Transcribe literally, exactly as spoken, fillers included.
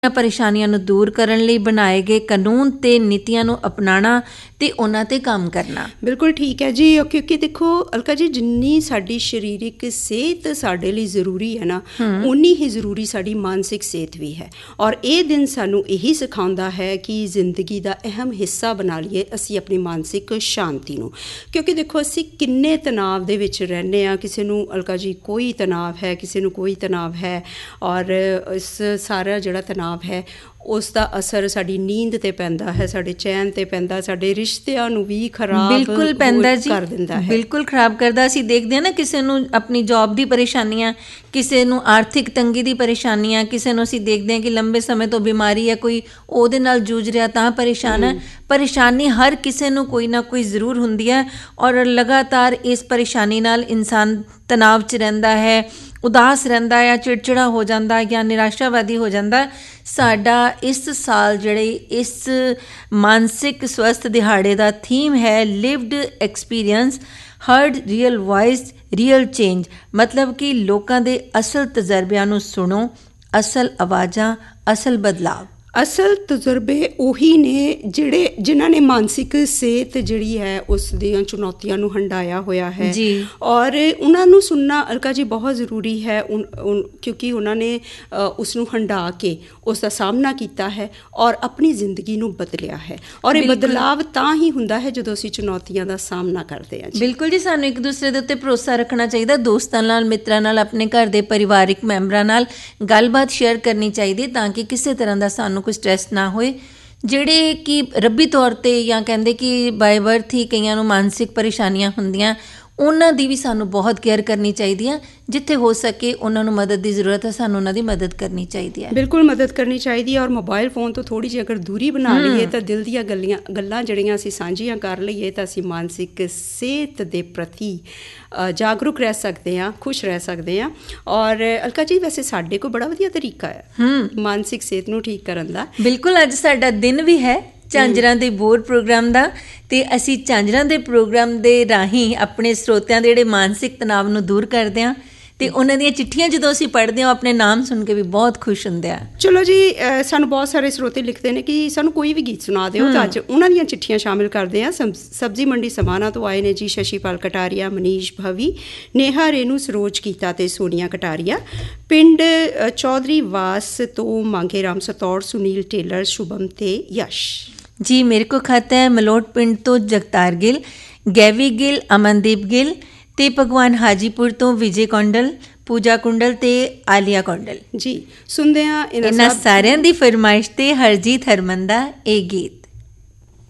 ਪਰੇਸ਼ਾਨੀਆਂ ਨੂੰ ਦੂਰ ਕਰਨ ਲਈ ਬਣਾਏ ਗਏ ਕਾਨੂੰਨ ਤੇ ਨੀਤੀਆਂ ਨੂੰ ਅਪਣਾਉਣਾ ਤੇ ਉਹਨਾਂ ਤੇ ਕੰਮ ਕਰਨਾ। ਬਿਲਕੁਲ ਠੀਕ ਹੈ ਜੀ, ਕਿਉਂਕਿ ਦੇਖੋ ਅਲਕਾ ਜੀ, ਜਿੰਨੀ ਸਾਡੀ ਸਰੀਰਕ ਸਿਹਤ ਸਾਡੇ ਲਈ ਜ਼ਰੂਰੀ ਹੈ ਨਾ, ਉਨੀ ਹੀ ਜ਼ਰੂਰੀ ਸਾਡੀ ਮਾਨਸਿਕ ਸਿਹਤ ਵੀ ਹੈ। ਔਰ ਇਹ ਦਿਨ ਸਾਨੂੰ ਇਹੀ ਸਿਖਾਉਂਦਾ ਹੈ ਕਿ ਜ਼ਿੰਦਗੀ ਦਾ ਅਹਿਮ ਹਿੱਸਾ ਬਣਾ ਲਈਏ ਅਸੀਂ ਆਪਣੀ ਮਾਨਸਿਕ ਸ਼ਾਂਤੀ ਨੂੰ। ਕਿਉਂਕਿ ਦੇਖੋ ਅਸੀਂ ਕਿੰਨੇ ਤਣਾਅ ਦੇ ਵਿੱਚ ਰਹਿੰਦੇ ਹਾਂ, ਕਿਸੇ ਨੂੰ ਅਲਕਾ ਜੀ ਕੋਈ ਤਣਾਅ ਹੈ, ਕਿਸੇ ਨੂੰ ਕੋਈ ਤਣਾਅ ਹੈ, ਔਰ ਇਸ ਸਾਰਾ ਜਿਹੜਾ ਤਣਾਅ ਹੈ ਉਸ ਦਾ ਅਸਰ ਸਾਡੀ ਨੀਂਦ 'ਤੇ ਪੈਂਦਾ ਹੈ, ਸਾਡੇ ਚੈਨ 'ਤੇ ਪੈਂਦਾ, ਸਾਡੇ ਰਿਸ਼ਤਿਆਂ ਨੂੰ ਵੀ ਖਰਾਬ ਬਿਲਕੁਲ ਪੈਂਦਾ ਜੀ, ਕਰ ਦਿੰਦਾ ਹੈ, ਬਿਲਕੁਲ ਖਰਾਬ ਕਰਦਾ। ਅਸੀਂ ਦੇਖਦੇ ਹਾਂ ਨਾ, ਕਿਸੇ ਨੂੰ ਆਪਣੀ ਜੋਬ ਦੀ ਪਰੇਸ਼ਾਨੀਆਂ, ਕਿਸੇ ਨੂੰ ਆਰਥਿਕ ਤੰਗੀ ਦੀ ਪਰੇਸ਼ਾਨੀਆਂ, ਕਿਸੇ ਨੂੰ ਅਸੀਂ ਦੇਖਦੇ ਹਾਂ ਕਿ ਲੰਬੇ ਸਮੇਂ ਤੋਂ ਬਿਮਾਰੀ ਹੈ, ਕੋਈ ਉਹਦੇ ਨਾਲ ਜੂਝ ਰਿਹਾ ਤਾਂ ਪਰੇਸ਼ਾਨ ਹੈ। ਪਰੇਸ਼ਾਨੀ ਹਰ ਕਿਸੇ ਨੂੰ ਕੋਈ ਨਾ ਕੋਈ ਜ਼ਰੂਰ ਹੁੰਦੀ ਹੈ, ਔਰ ਲਗਾਤਾਰ ਇਸ ਪਰੇਸ਼ਾਨੀ ਨਾਲ ਇਨਸਾਨ ਤਣਾਅ 'ਚ ਰਹਿੰਦਾ ਹੈ, ਉਦਾਸ ਰਹਿੰਦਾ ਹੈ, ਚਿੜਚਿੜਾ ਹੋ ਜਾਂਦਾ ਜਾਂ ਨਿਰਾਸ਼ਾਵਾਦੀ ਹੋ ਜਾਂਦਾ। ਸਾਡਾ ਇਸ ਸਾਲ ਜਿਹੜੇ ਇਸ ਮਾਨਸਿਕ ਸਵਸਥ ਦਿਹਾੜੇ ਦਾ ਥੀਮ ਹੈ lived experience, heard real voice, real change. ਮਤਲਬ ਕਿ ਲੋਕਾਂ ਦੇ ਅਸਲ ਤਜਰਬਿਆਂ ਨੂੰ ਸੁਣੋ, ਅਸਲ ਆਵਾਜ਼ਾਂ, ਅਸਲ ਬਦਲਾਵ। ਅਸਲ ਤਜਰਬੇ ਉਹੀ ਨੇ ਜਿਹੜੇ ਜਿਨ੍ਹਾਂ ਨੇ ਮਾਨਸਿਕ ਸਿਹਤ ਜਿਹੜੀ ਹੈ ਉਸ ਦੀਆਂ ਚੁਣੌਤੀਆਂ ਨੂੰ ਹੰਢਾਇਆ ਹੋਇਆ ਹੈ ਜੀ, ਔਰ ਉਹਨਾਂ ਨੂੰ ਸੁਣਨਾ ਅਲਕਾ ਜੀ ਬਹੁਤ ਜ਼ਰੂਰੀ ਹੈ, ਉਨ, ਉਨ, ਕਿਉਂਕਿ ਉਹਨਾਂ ਨੇ ਉਸ ਨੂੰ ਹੰਢਾ ਕੇ ਉਸ ਦਾ ਸਾਹਮਣਾ ਕੀਤਾ ਹੈ ਔਰ ਆਪਣੀ ਜ਼ਿੰਦਗੀ ਨੂੰ ਬਦਲਿਆ ਹੈ। ਔਰ ਇਹ ਬਦਲਾਵ ਤਾਂ ਹੀ ਹੁੰਦਾ ਹੈ ਜਦੋਂ ਅਸੀਂ ਚੁਣੌਤੀਆਂ ਦਾ ਸਾਹਮਣਾ ਕਰਦੇ ਹਾਂ। ਬਿਲਕੁਲ ਜੀ, ਸਾਨੂੰ ਇੱਕ ਦੂਸਰੇ ਦੇ ਉੱਤੇ ਭਰੋਸਾ ਰੱਖਣਾ ਚਾਹੀਦਾ, ਦੋਸਤਾਂ ਨਾਲ, ਮਿੱਤਰਾਂ ਨਾਲ, ਆਪਣੇ ਘਰ ਦੇ ਪਰਿਵਾਰਿਕ ਮੈਂਬਰਾਂ ਨਾਲ ਗੱਲਬਾਤ ਸ਼ੇਅਰ ਕਰਨੀ ਚਾਹੀਦੀ, ਤਾਂ ਕਿ ਕਿਸੇ ਤਰ੍ਹਾਂ ਦਾ ਸਾਨੂੰ ਕੋਈ ਸਟ੍ਰੈਸ ਨਾ ਹੋਏ। ਜਿਹੜੇ ਕਿ ਰੱਬੀ ਤੌਰ 'ਤੇ ਜਾਂ ਕਹਿੰਦੇ ਕਿ ਬਾਏ ਬਰਥ ਹੀ ਕਈਆਂ ਨੂੰ ਮਾਨਸਿਕ ਪਰੇਸ਼ਾਨੀਆਂ ਹੁੰਦੀਆਂ, ਉਹਨਾਂ ਦੀ ਵੀ ਸਾਨੂੰ ਬਹੁਤ ਕੇਅਰ ਕਰਨੀ ਚਾਹੀਦੀ ਹੈ। ਜਿੱਥੇ ਹੋ ਸਕੇ ਉਹਨਾਂ ਨੂੰ ਮਦਦ ਦੀ ਜ਼ਰੂਰਤ ਹੈ, ਸਾਨੂੰ ਉਹਨਾਂ ਦੀ ਮਦਦ ਕਰਨੀ ਚਾਹੀਦੀ ਹੈ। ਬਿਲਕੁਲ ਮਦਦ ਕਰਨੀ ਚਾਹੀਦੀ ਹੈ, ਔਰ ਮੋਬਾਇਲ ਫੋਨ ਤੋਂ ਥੋੜ੍ਹੀ ਜਿਹੀ ਅਗਰ ਦੂਰੀ ਬਣਾ ਲਈਏ ਤਾਂ ਦਿਲ ਦੀਆਂ ਗੱਲਾਂ ਗੱਲਾਂ ਜਿਹੜੀਆਂ ਅਸੀਂ ਸਾਂਝੀਆਂ ਕਰ ਲਈਏ ਤਾਂ ਅਸੀਂ ਮਾਨਸਿਕ ਸਿਹਤ ਦੇ ਪ੍ਰਤੀ ਜਾਗਰੂਕ ਰਹਿ ਸਕਦੇ ਹਾਂ, ਖੁਸ਼ ਰਹਿ ਸਕਦੇ ਹਾਂ। ਔਰ ਅਲਕਾ ਜੀ, ਵੈਸੇ ਸਾਡੇ ਕੋਲ ਬੜਾ ਵਧੀਆ ਤਰੀਕਾ ਹੈ ਮਾਨਸਿਕ ਸਿਹਤ ਨੂੰ ਠੀਕ ਕਰਨ ਦਾ। ਬਿਲਕੁਲ, ਅੱਜ ਸਾਡਾ ਦਿਨ ਵੀ ਹੈ ਝਾਂਜਰਾਂ ਦੇ ਬੋਰ ਪ੍ਰੋਗਰਾਮ ਦਾ, ਅਤੇ ਅਸੀਂ ਝਾਂਜਰਾਂ ਦੇ ਪ੍ਰੋਗਰਾਮ ਦੇ ਰਾਹੀਂ ਆਪਣੇ ਸਰੋਤਿਆਂ ਦੇ ਜਿਹੜੇ ਮਾਨਸਿਕ ਤਣਾਅ ਨੂੰ ਦੂਰ ਕਰਦੇ ਹਾਂ, ਅਤੇ ਉਹਨਾਂ ਦੀਆਂ ਚਿੱਠੀਆਂ ਜਦੋਂ ਅਸੀਂ ਪੜ੍ਹਦੇ ਹਾਂ ਆਪਣੇ ਨਾਮ ਸੁਣ ਕੇ ਵੀ ਬਹੁਤ ਖੁਸ਼ ਹੁੰਦੇ ਆ। ਚਲੋ ਜੀ, ਸਾਨੂੰ ਬਹੁਤ ਸਾਰੇ ਸਰੋਤੇ ਲਿਖਦੇ ਨੇ ਕਿ ਸਾਨੂੰ ਕੋਈ ਵੀ ਗੀਤ ਸੁਣਾ ਦਿਓ, ਤਾਂ ਅੱਜ ਉਹਨਾਂ ਦੀਆਂ ਚਿੱਠੀਆਂ ਸ਼ਾਮਿਲ ਕਰਦੇ ਹਾਂ। ਸਬ ਸਬਜ਼ੀ ਮੰਡੀ ਸਮਾਣਾ ਤੋਂ ਆਏ ਨੇ ਜੀ ਸ਼ਸ਼ੀਪਾਲ ਕਟਾਰੀਆ, ਮਨੀਸ਼ ਭਵੀ, ਨੇਹਾ ਰੇਨੂ, ਸਰੋਜ ਕੀਤਾ ਅਤੇ ਸੋਨੀਆ ਕਟਾਰੀਆ। ਪਿੰਡ ਚੌਧਰੀ ਵਾਸ ਤੋਂ ਮਾਂਗੇ ਰਾਮ ਸਤੌੜ, ਸੁਨੀਲ ਟੇਲਰ, ਸ਼ੁਭਮ ਤੇ ਯਸ਼ ਜੀ। ਮੇਰੇ ਕੋਲ ਖਤ ਹੈ ਮਲੋਟ ਪਿੰਡ ਤੋਂ ਜਗਤਾਰ ਗਿੱਲ, ਗੈਵੀ ਗਿੱਲ, ਅਮਨਦੀਪ ਗਿੱਲ ਅਤੇ ਭਗਵਾਨ ਹਾਜੀਪੁਰ ਤੋਂ ਵਿਜੇ ਕੌਂਡਲ, ਪੂਜਾ ਕੁੰਡਲ ਅਤੇ ਆਲੀਆ ਕੌਂਡਲ ਜੀ। ਸੁਣਦੇ ਹਾਂ ਇਹਨਾਂ ਸਾਰਿਆਂ ਦੀ ਫਰਮਾਇਸ਼ 'ਤੇ ਹਰਜੀਤ ਹਰਮਨ ਦਾ ਇਹ ਗੀਤ।